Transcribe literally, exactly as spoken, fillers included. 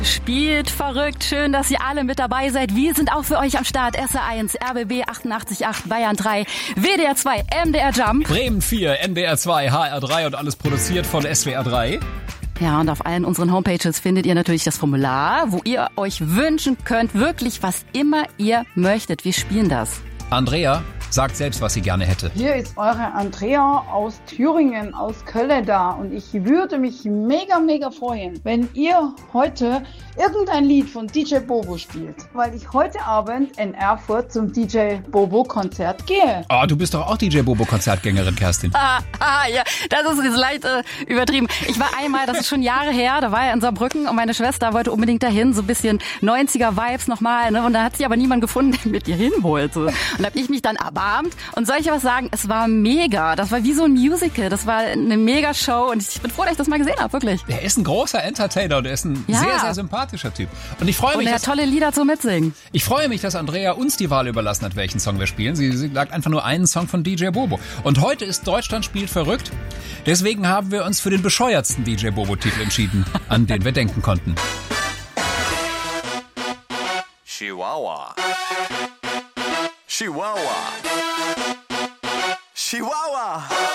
Spielt verrückt. Schön, dass ihr alle mit dabei seid. Wir sind auch für euch am Start. S R eins, R B B achtundachtzig Komma acht, Bayern drei, W D R zwei, M D R Jump, Bremen vier, N D R zwei, H R drei und alles produziert von S W R drei. Ja, und auf allen unseren Homepages findet ihr natürlich das Formular, wo ihr euch wünschen könnt, wirklich was immer ihr möchtet. Wir spielen das. Andrea sagt selbst, was sie gerne hätte. Hier ist eure Andrea aus Thüringen, aus Köln da. Und ich würde mich mega, mega freuen, wenn ihr heute irgendein Lied von D J Bobo spielt. Weil ich heute Abend in Erfurt zum D J Bobo Konzert gehe. Oh, du bist doch auch D J Bobo Konzertgängerin, Kerstin. Ah, ah, ja, das ist jetzt leicht äh, übertrieben. Ich war einmal, das ist schon Jahre her, da war er in Saarbrücken und meine Schwester wollte unbedingt dahin, so ein bisschen neunziger-Vibes nochmal. Ne? Und da hat sich aber niemand gefunden, der mit ihr hin wollte. Und da habe ich mich dann erbarmt. Und soll ich was sagen, es war mega. Das war wie so ein Musical. Das war eine mega Show und ich bin froh, dass ich das mal gesehen habe, wirklich. Der ist ein großer Entertainer und er ist ein Ja. sehr, sehr sympathischer Typ. Und ich freue Und mich, er dass, hat tolle Lieder zum Mitsingen. ich freue mich, dass Andrea uns die Wahl überlassen hat, welchen Song wir spielen. Sie, sie sagt einfach nur einen Song von D J Bobo. Und heute ist Deutschland spielt verrückt. Deswegen haben wir uns für den bescheuertsten D J Bobo-Titel entschieden, an den wir denken konnten. Chihuahua. Chihuahua. Chihuahua.